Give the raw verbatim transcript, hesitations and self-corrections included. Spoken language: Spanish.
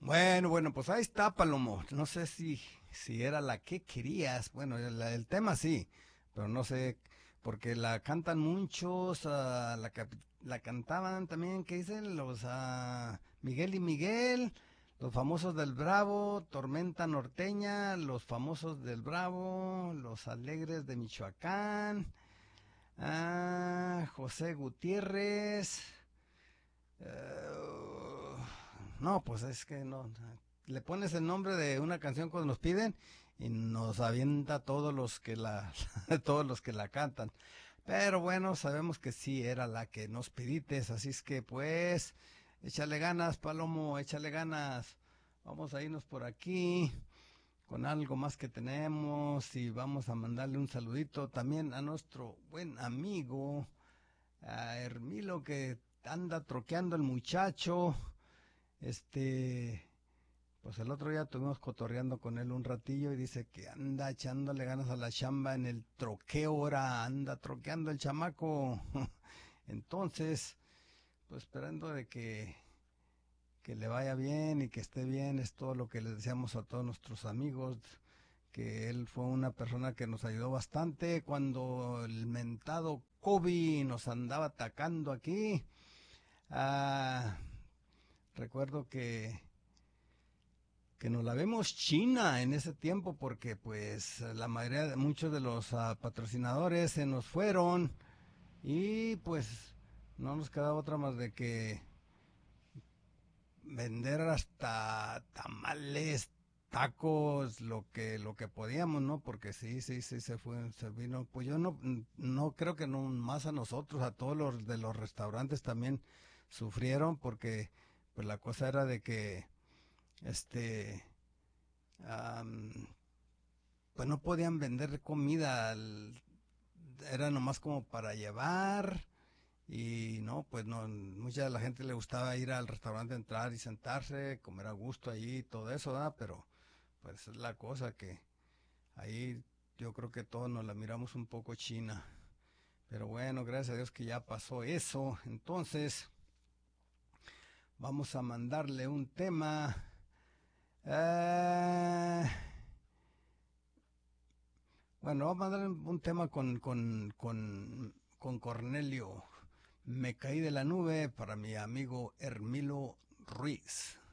Bueno, bueno, pues ahí está, Palomo. No sé si, si era la que querías. Bueno, el, el tema sí, pero no sé, porque la cantan muchos, ah, la, cap- la cantaban también, ¿qué dicen? Los ah, Miguel y Miguel, los famosos del Bravo, Tormenta Norteña, los famosos del Bravo, los Alegres de Michoacán, ah, José Gutiérrez. Eh, no, pues es que no. Le pones el nombre de una canción cuando nos piden y nos avienta todos los que la todos los que la cantan. Pero bueno, sabemos que sí era la que nos pedites, así es que pues échale ganas, Palomo, échale ganas. Vamos a irnos por aquí con algo más que tenemos y vamos a mandarle un saludito también a nuestro buen amigo a Hermilo que anda troqueando el muchacho. Este, pues el otro día estuvimos cotorreando con él un ratillo y dice que anda echándole ganas a la chamba en el troqueo ahora, anda troqueando el chamaco. Entonces, pues esperando de que, que le vaya bien y que esté bien, es todo lo que le deseamos a todos nuestros amigos, que él fue una persona que nos ayudó bastante cuando el mentado COVID nos andaba atacando aquí. Ah, recuerdo que, que nos la vemos china en ese tiempo porque pues la mayoría de muchos de los ah, patrocinadores se nos fueron y pues no nos quedaba otra más de que vender hasta tamales, tacos, lo que lo que podíamos, ¿no? Porque sí, sí, sí se fue, se vino. Pues yo no no creo que no más a nosotros, a todos los de los restaurantes también sufrieron porque pues la cosa era de que este am, pues no podían vender comida, al- era nomás como para llevar y no, pues no, mucha de la gente le gustaba ir al restaurante, entrar y sentarse, comer a gusto allí y todo eso, ¿verdad? Pero pues es la cosa que ahí yo creo que todos nos la miramos un poco china. Pero bueno, gracias a Dios que ya pasó eso. Entonces, vamos a mandarle un tema. Eh, bueno, vamos a mandarle un tema con, con, con, con Cornelio. Me caí de la nube para mi amigo Hermilo Ruiz.